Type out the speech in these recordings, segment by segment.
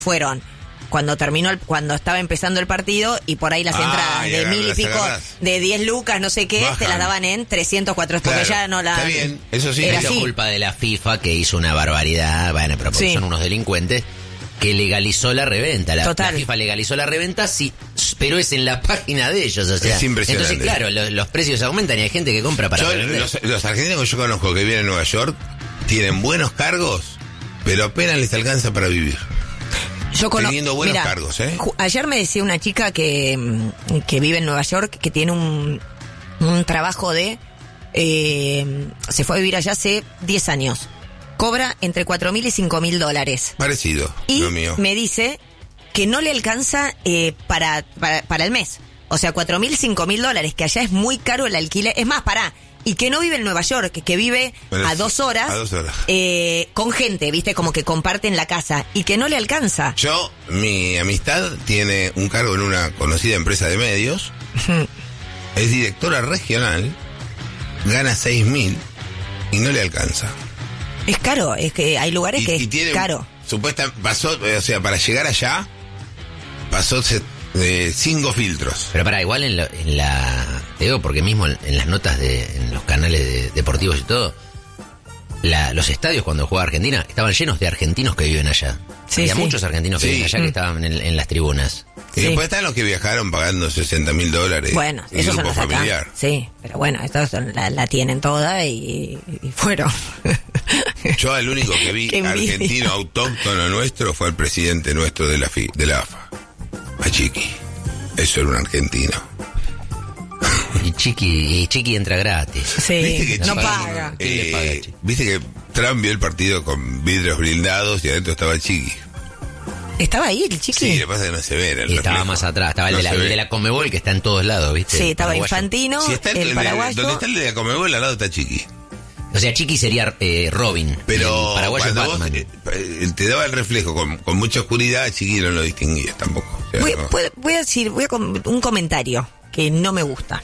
fueron cuando estaba empezando el partido, y por ahí las entradas de 1000 y pico, de 10 lucas, no sé qué, te las daban en 300, 400, porque ya no la... Está bien, eso sí. Es culpa de la FIFA, que hizo una barbaridad, bueno, pero porque son unos delincuentes, que legalizó la reventa. La FIFA legalizó la reventa, sí, pero es en la página de ellos, o sea. Es impresionante. Entonces, claro, los precios aumentan y hay gente que compra para vender. Los argentinos que yo conozco que viven en Nueva York tienen buenos cargos, pero apenas les alcanza para vivir. Teniendo buenos cargos, Ayer me decía una chica que vive en Nueva York, que tiene un trabajo de... se fue a vivir allá hace 10 años. Cobra entre $4.000 y $5.000. Parecido, y lo mío. Me dice que no le alcanza para el mes. O sea, $4.000, $5.000, que allá es muy caro el alquiler. Es más, y que no vive en Nueva York, que vive a 2 horas. Con gente, ¿viste? Como que comparten la casa. Y que no le alcanza. Mi amistad tiene un cargo en una conocida empresa de medios. Es directora regional. Gana 6.000 y no le alcanza. Es caro, es que hay lugares que es caro. Para llegar allá, pasó 5 filtros. Pero igual te digo, porque mismo en las notas en los canales deportivos y todo, los estadios cuando jugaba Argentina estaban llenos de argentinos que viven allá. Había muchos argentinos que viven allá que estaban en las tribunas. Y después están los que viajaron pagando $60.000. Bueno, esos son los familiar. Acá. Sí, pero bueno, estos la tienen toda y fueron. Yo el único que vi argentino autóctono nuestro fue el presidente nuestro de la AFA, a Chiqui. Eso era un argentino. Y Chiqui entra gratis. Sí, ¿Viste que no Chiqui, paga. Viste que Trump vio el partido con vidrios blindados y adentro estaba Chiqui. ¿Estaba ahí el Chiqui? Sí, lo que pasa es que no se ve. Y estaba más atrás, estaba el de la Conmebol, que está en todos lados, ¿viste? Sí, estaba Infantino, el paraguayo. Donde está el de la Conmebol, al lado está Chiqui. O sea, Chiqui sería Robin. Pero el paraguayo es Batman. Te daba el reflejo con mucha oscuridad, Chiqui no lo distinguías tampoco. O sea, voy a un comentario que no me gusta.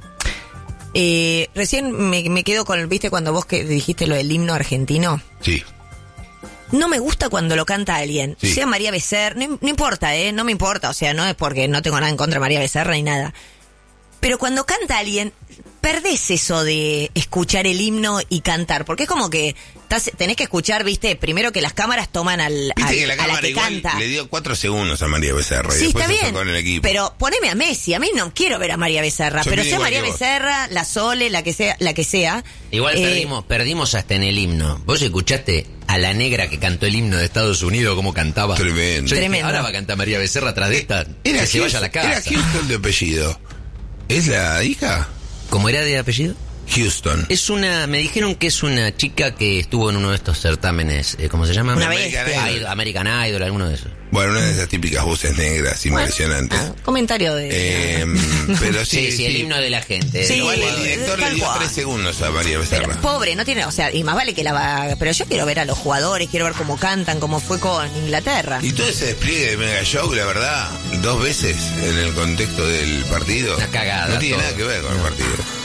Recién me quedo con, ¿viste cuando vos que dijiste lo del himno argentino? Sí. No me gusta cuando lo canta alguien, sea María Becerra, no importa, no me importa, o sea, no es porque no tengo nada en contra de María Becerra ni nada. Pero cuando canta alguien, perdés eso de escuchar el himno y cantar, porque es como que tenés que escuchar, ¿viste? Primero que las cámaras toman a la que canta. Le dio 4 segundos a María Becerra y después se sacó en el equipo. Pero poneme a Messi, a mí no quiero ver a María Becerra, pero sea María Becerra, la Sole, la que sea. Igual perdimos hasta en el himno. ¿Vos escuchaste a la negra que cantó el himno de Estados Unidos cómo cantaba? Tremendo. Dije, ahora va a cantar María Becerra atrás de esta, que se vaya a la casa. Era Houston de apellido. ¿Es la hija? ¿Cómo era de apellido? Houston. Me dijeron que es una chica que estuvo en uno de estos certámenes, ¿cómo se llama? American Idol, alguno de esos. Bueno, una de esas típicas voces negras impresionantes. Comentario de... pero sí, el himno de la gente. Sí, igual el director le dio 3 segundos a María Becerra. Pero, pobre, no tiene, o sea, y más vale que la va... Pero yo quiero ver a los jugadores, quiero ver cómo cantan, cómo fue con Inglaterra. Y todo ese despliegue de Mega Show, la verdad, 2 veces en el contexto del partido. Una cagada. No tiene nada que ver con el partido.